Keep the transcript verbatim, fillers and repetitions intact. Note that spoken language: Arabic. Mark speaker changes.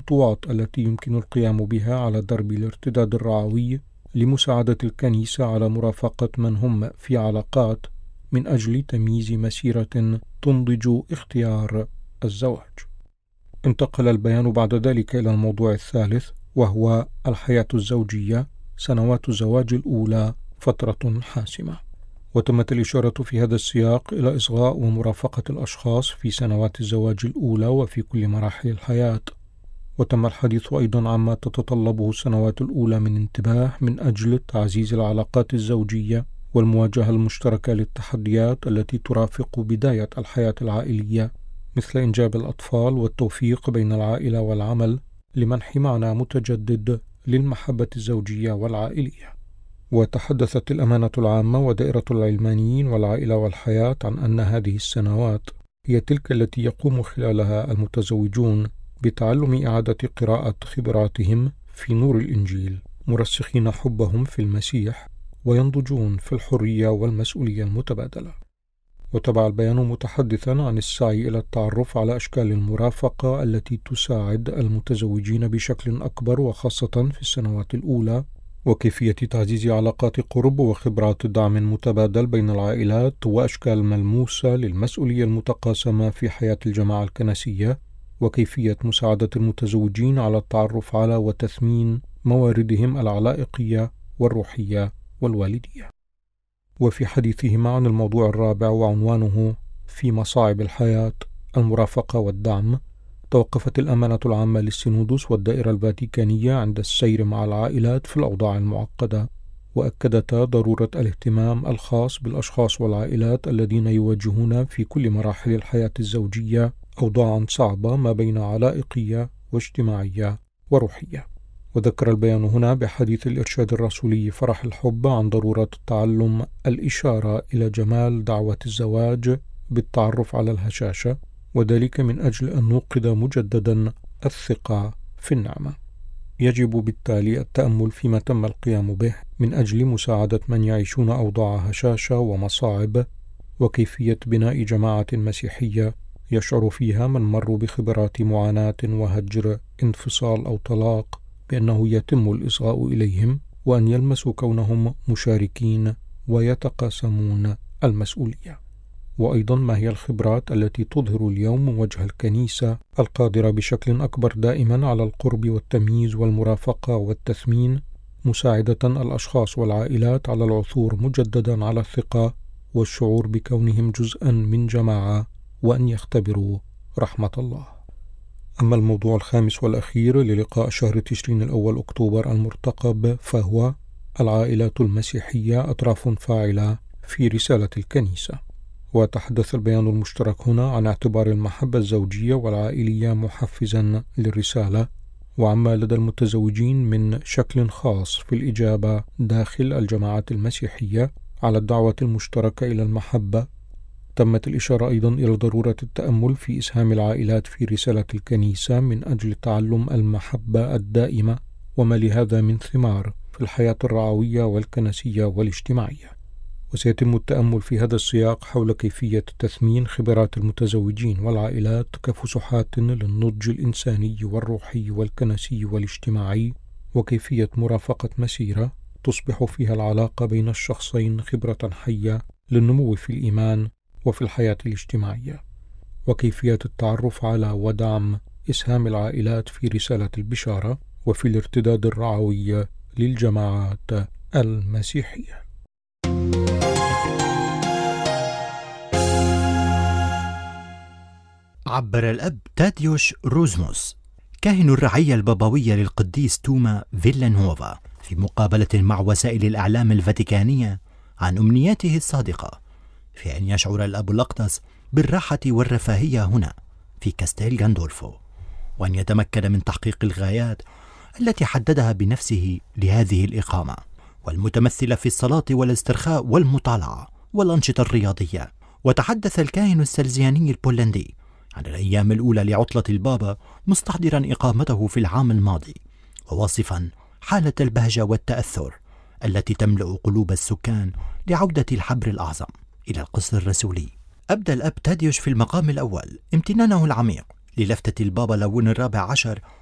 Speaker 1: الخطوات التي يمكن القيام بها على درب الارتداد الرعوي لمساعدة الكنيسة على مرافقة من هم في علاقات من أجل تمييز مسيرة تنضج اختيار الزواج. انتقل البيان بعد ذلك إلى الموضوع الثالث، وهو الحياة الزوجية، سنوات الزواج الأولى فترة حاسمة. وتمت الإشارة في هذا السياق إلى إصغاء ومرافقة الأشخاص في سنوات الزواج الأولى وفي كل مراحل الحياة. وتم الحديث أيضا عما تتطلبه السنوات الأولى من انتباه من أجل تعزيز العلاقات الزوجية والمواجهة المشتركة للتحديات التي ترافق بداية الحياة العائلية، مثل إنجاب الأطفال والتوفيق بين العائلة والعمل لمنح معنى متجدد للمحبة الزوجية والعائلية. وتحدثت الأمانة العامة ودائرة العلمانيين والعائلة والحياة عن أن هذه السنوات هي تلك التي يقوم خلالها المتزوجون بتعلم إعادة قراءة خبراتهم في نور الإنجيل، مرسخين حبهم في المسيح وينضجون في الحرية والمسؤولية المتبادلة. وتبع البيان متحدثا عن السعي إلى التعرف على أشكال المرافقة التي تساعد المتزوجين بشكل أكبر وخاصة في السنوات الأولى، وكيفية تعزيز علاقات قرب وخبرات دعم متبادل بين العائلات، وأشكال ملموسة للمسؤولية المتقاسمة في حياة الجماعة الكنسية، وكيفية مساعدة المتزوجين على التعرف على وتثمين مواردهم العلائقية والروحية والوالدية. وفي حديثهما عن الموضوع الرابع وعنوانه في مصاعب الحياة، المرافقة والدعم، توقفت الأمانة العامة للسينودوس والدائرة الفاتيكانية عند السير مع العائلات في الأوضاع المعقدة، وأكدتا ضرورة الاهتمام الخاص بالأشخاص والعائلات الذين يواجهون في كل مراحل الحياة الزوجية أوضاعا صعبة ما بين علائقية واجتماعية وروحية. وذكر البيان هنا بحديث الإرشاد الرسولي فرح الحب عن ضرورة تعلم الإشارة إلى جمال دعوة الزواج بالتعرف على الهشاشة، وذلك من أجل أن نوقظ مجددا الثقة في النعمة. يجب بالتالي التأمل فيما تم القيام به من أجل مساعدة من يعيشون أوضاع هشاشة ومصاعب، وكيفية بناء جماعة مسيحية يشعر فيها من مروا بخبرات معاناة وهجر، انفصال أو طلاق، بأنه يتم الإصغاء إليهم، وأن يلمسوا كونهم مشاركين ويتقاسمون المسؤولية. وأيضا ما هي الخبرات التي تظهر اليوم وجه الكنيسة القادرة بشكل أكبر دائما على القرب والتمييز والمرافقة والتثمين، مساعدة الأشخاص والعائلات على العثور مجددا على الثقة والشعور بكونهم جزءا من جماعة، وأن يختبروا رحمة الله. أما الموضوع الخامس والأخير للقاء شهر تشرين الأول أكتوبر المرتقب، فهو العائلات المسيحية أطراف فاعلة في رسالة الكنيسة. وتحدث البيان المشترك هنا عن اعتبار المحبة الزوجية والعائلية محفزا للرسالة، وعما لدى المتزوجين من شكل خاص في الإجابة داخل الجماعات المسيحية على الدعوة المشتركة إلى المحبة. تمت الإشارة أيضا إلى ضرورة التأمل في إسهام العائلات في رسالة الكنيسة من أجل تعلم المحبة الدائمة وما لهذا من ثمار في الحياة الرعوية والكنسية والاجتماعية. وسيتم التأمل في هذا السياق حول كيفية تثمين خبرات المتزوجين والعائلات كفسحات للنضج الإنساني والروحي والكنسي والاجتماعي، وكيفية مرافقة مسيرة تصبح فيها العلاقة بين الشخصين خبرة حية للنمو في الإيمان وفي الحياة الاجتماعية، وكيفية التعرف على ودعم إسهام العائلات في رسالة البشارة وفي الارتداد الرعوي للجماعات المسيحية.
Speaker 2: عبر الأب تاديوش روزموس كاهن الرعية البابوية للقديس توما فيلانوفا في مقابلة مع وسائل الإعلام الفاتيكانية عن أمنياته الصادقة في أن يشعر الأب الأقدس بالراحة والرفاهية هنا في كاستيل غاندولفو، وأن يتمكن من تحقيق الغايات التي حددها بنفسه لهذه الإقامة، والمتمثلة في الصلاة والاسترخاء والمطالعة والأنشطة الرياضية. وتحدث الكاهن السلزياني البولندي عن الأيام الأولى لعطلة البابا مستحضرا إقامته في العام الماضي، وواصفا حالة البهجة والتأثر التي تملأ قلوب السكان لعودة الحبر الأعظم إلى القصر الرسولي. أبدى الأب تاديوش في المقام الأول امتنانه العميق للفتة البابا لون الرابع عشر